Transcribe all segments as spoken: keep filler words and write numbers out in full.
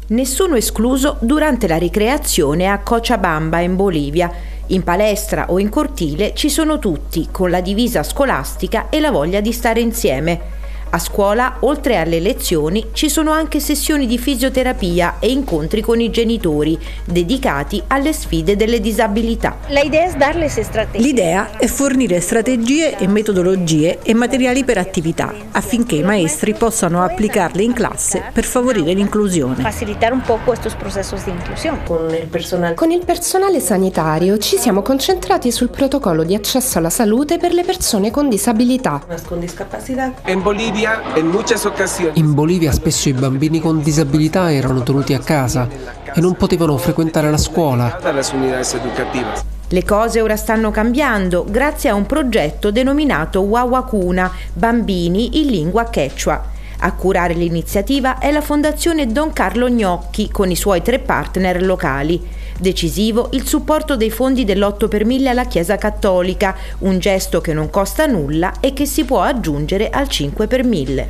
Nessuno escluso durante la ricreazione a Cochabamba in Bolivia. In palestra o in cortile ci sono tutti, con la divisa scolastica e la voglia di stare insieme. A scuola, oltre alle lezioni, ci sono anche sessioni di fisioterapia e incontri con i genitori, dedicati alle sfide delle disabilità. L'idea è fornire strategie e metodologie e materiali per attività, affinché i maestri possano applicarle in classe per favorire l'inclusione. Facilitare un po' questo processo di inclusione. Con il personale. Con il personale sanitario ci siamo concentrati sul protocollo di accesso alla salute per le persone con disabilità. Con discapacidad. In Bolivia In Bolivia spesso i bambini con disabilità erano tenuti a casa e non potevano frequentare la scuola. Le cose ora stanno cambiando grazie a un progetto denominato Wawakuna, bambini in lingua quechua. A curare l'iniziativa è la Fondazione Don Carlo Gnocchi con i suoi tre partner locali. Decisivo il supporto dei fondi dell'otto per mille alla Chiesa Cattolica, un gesto che non costa nulla e che si può aggiungere al cinque per mille.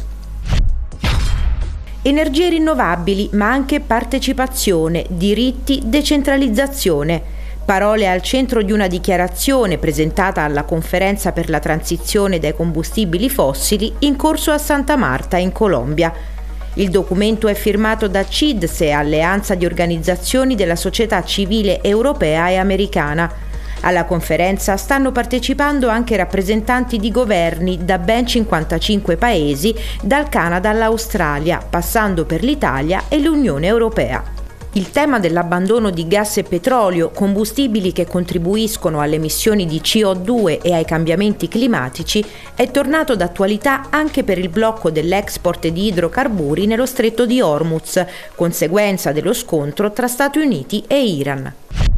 Energie rinnovabili, ma anche partecipazione, diritti, decentralizzazione. Parole al centro di una dichiarazione presentata alla Conferenza per la transizione dai combustibili fossili in corso a Santa Marta, in Colombia. Il documento è firmato da C I D S E, alleanza di organizzazioni della società civile europea e americana. Alla conferenza stanno partecipando anche rappresentanti di governi da ben cinquantacinque paesi, dal Canada all'Australia, passando per l'Italia e l'Unione Europea. Il tema dell'abbandono di gas e petrolio, combustibili che contribuiscono alle emissioni di C O due e ai cambiamenti climatici, è tornato d'attualità anche per il blocco dell'export di idrocarburi nello stretto di Hormuz, conseguenza dello scontro tra Stati Uniti e Iran.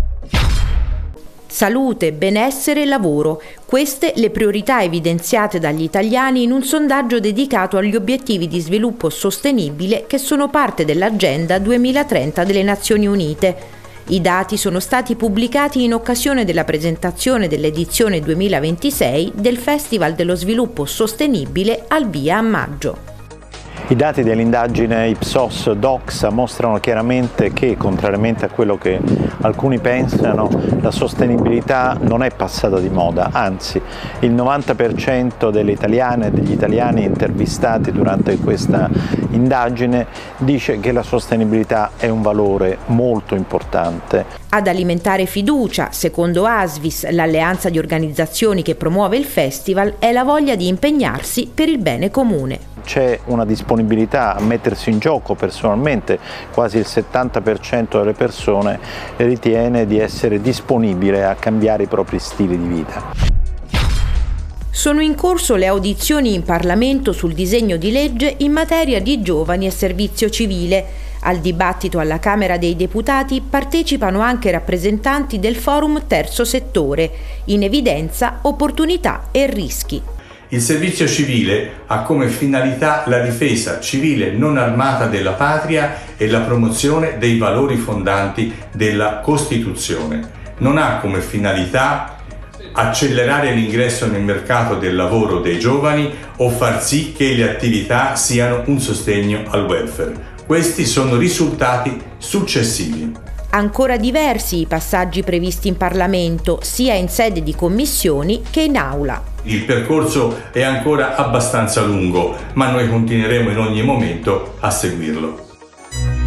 Salute, benessere e lavoro. Queste le priorità evidenziate dagli italiani in un sondaggio dedicato agli obiettivi di sviluppo sostenibile che sono parte dell'Agenda duemilatrenta delle Nazioni Unite. I dati sono stati pubblicati in occasione della presentazione dell'edizione duemilaventisei del Festival dello Sviluppo Sostenibile al via a maggio. I dati dell'indagine Ipsos Doxa mostrano chiaramente che, contrariamente a quello che alcuni pensano, la sostenibilità non è passata di moda, anzi il novanta per cento delle italiane e degli italiani intervistati durante questa indagine dice che la sostenibilità è un valore molto importante. Ad alimentare fiducia, secondo ASVIS, l'alleanza di organizzazioni che promuove il festival, è la voglia di impegnarsi per il bene comune. C'è una disponibilità a mettersi in gioco personalmente, quasi il settanta per cento delle persone ritiene di essere disponibile a cambiare i propri stili di vita. Sono in corso le audizioni in Parlamento sul disegno di legge in materia di giovani e servizio civile. Al dibattito alla Camera dei Deputati partecipano anche rappresentanti del Forum Terzo Settore, in evidenza opportunità e rischi. Il servizio civile ha come finalità la difesa civile non armata della patria e la promozione dei valori fondanti della Costituzione. Non ha come finalità accelerare l'ingresso nel mercato del lavoro dei giovani o far sì che le attività siano un sostegno al welfare. Questi sono risultati successivi. Ancora diversi i passaggi previsti in Parlamento, sia in sede di commissioni che in aula. Il percorso è ancora abbastanza lungo, ma noi continueremo in ogni momento a seguirlo.